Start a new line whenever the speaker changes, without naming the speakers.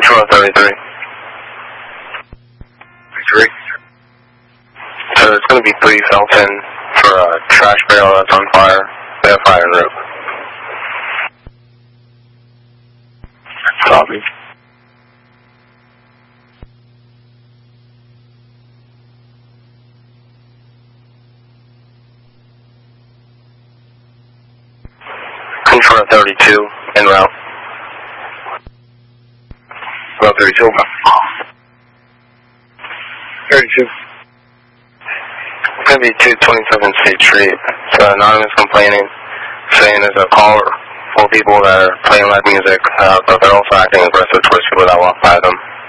Control 33.
3.
So it's going to be 3 Felton for a trash barrel that's on fire. They have fire en route.
Copy.
Control 32 en route.
Well, 32. 32.
It's going to be 227 State Street. It's anonymous complaining, saying there's a caller for people that are playing live music, but they're also acting aggressive towards people that walk by them.